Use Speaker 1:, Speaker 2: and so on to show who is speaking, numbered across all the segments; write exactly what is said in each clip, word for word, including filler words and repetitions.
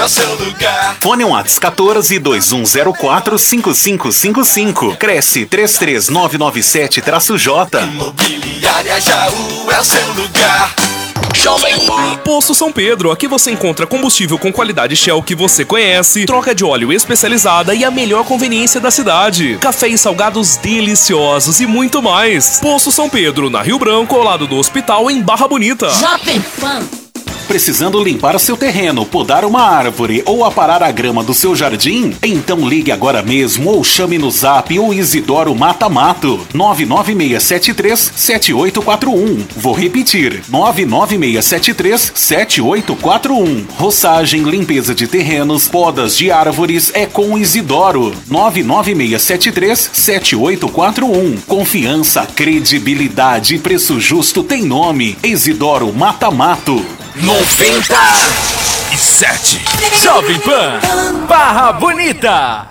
Speaker 1: é o seu lugar.
Speaker 2: Fone Whats quatorze, dois um zero quatro, cinco cinco cinco cinco. Cresce três três nove nove sete J.
Speaker 1: Imobiliária Jaú é o seu lugar. Jovem Pan.
Speaker 3: Poço São Pedro, aqui você encontra combustível com qualidade Shell que você conhece, troca de óleo especializada e a melhor conveniência da cidade. Café e salgados deliciosos e muito mais. Poço São Pedro, na Rio Branco, ao lado do hospital, em Barra Bonita.
Speaker 4: Jovem Pan.
Speaker 2: Precisando limpar seu terreno, podar uma árvore ou aparar a grama do seu jardim? Então ligue agora mesmo ou chame no Zap o Isidoro Mata Mato. nove nove seis sete três, sete oito quatro um. Vou repetir, nove nove seis sete três, sete oito quatro um. Roçagem, limpeza de terrenos, podas de árvores é com o Isidoro. nove nove seis sete três, sete oito quatro um. Confiança, credibilidade e preço justo tem nome. Isidoro Mata Mato.
Speaker 1: noventa e sete.
Speaker 5: Jovem Pan, Barra Bonita.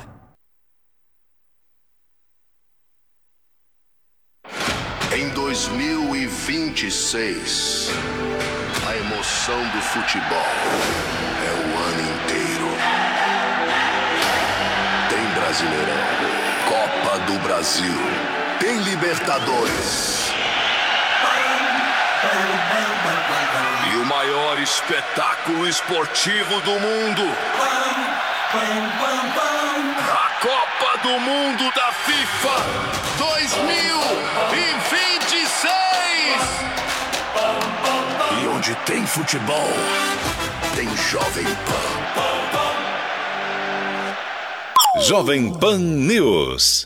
Speaker 6: Em dois mil e vinte e seis, a emoção do futebol é o ano inteiro. Tem Brasileirão, Copa do Brasil, tem Libertadores. E o maior espetáculo esportivo do mundo. A Copa do Mundo da FIFA dois mil e vinte e seis. E onde tem futebol, tem Jovem Pan.
Speaker 7: Jovem Pan News.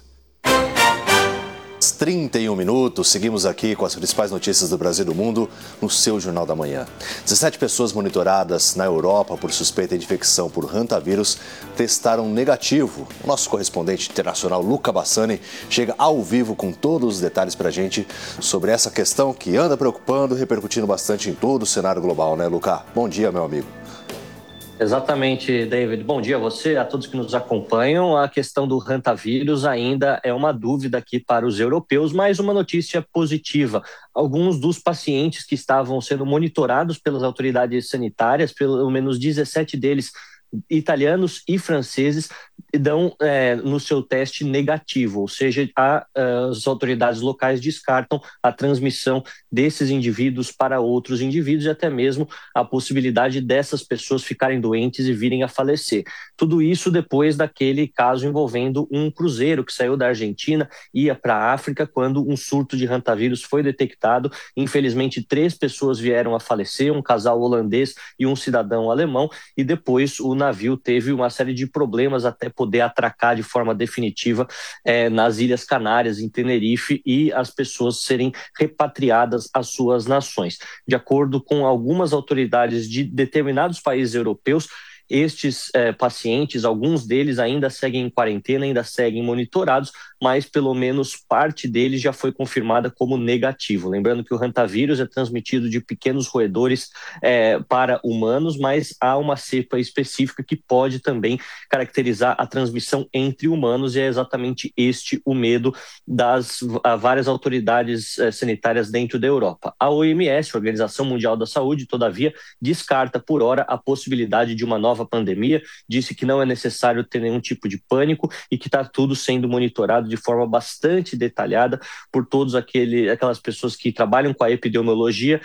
Speaker 8: trinta e um minutos, seguimos aqui com as principais notícias do Brasil e do mundo no seu Jornal da Manhã. dezessete pessoas monitoradas na Europa por suspeita de infecção por hantavírus testaram negativo. O nosso correspondente internacional, Luca Bassani, chega ao vivo com todos os detalhes para a gente sobre essa questão que anda preocupando, repercutindo bastante em todo o cenário global, né, Luca? Bom dia, meu amigo.
Speaker 9: Exatamente, David. Bom dia a você, a todos que nos acompanham. A questão do hantavírus ainda é uma dúvida aqui para os europeus, mas uma notícia positiva. Alguns dos pacientes que estavam sendo monitorados pelas autoridades sanitárias, pelo menos dezessete deles, italianos e franceses, dão é, no seu teste negativo, ou seja, a, as autoridades locais descartam a transmissão desses indivíduos para outros indivíduos e até mesmo a possibilidade dessas pessoas ficarem doentes e virem a falecer. Tudo isso depois daquele caso envolvendo um cruzeiro que saiu da Argentina, ia para a África, quando um surto de hantavírus foi detectado. Infelizmente, três pessoas vieram a falecer, um casal holandês e um cidadão alemão, e depois o navio teve uma série de problemas até poder atracar de forma definitiva eh, nas Ilhas Canárias, em Tenerife, e as pessoas serem repatriadas às suas nações. De acordo com algumas autoridades de determinados países europeus, estes eh, pacientes, alguns deles ainda seguem em quarentena, ainda seguem monitorados, mas pelo menos parte deles já foi confirmada como negativo. Lembrando que o hantavírus é transmitido de pequenos roedores eh, para humanos, mas há uma cepa específica que pode também caracterizar a transmissão entre humanos, e é exatamente este o medo das várias autoridades eh, sanitárias dentro da Europa. A O M S, a Organização Mundial da Saúde, todavia, descarta por hora a possibilidade de uma nova pandemia, disse que não é necessário ter nenhum tipo de pânico e que está tudo sendo monitorado de forma bastante detalhada por todos aquele, aquelas pessoas que trabalham com a epidemiologia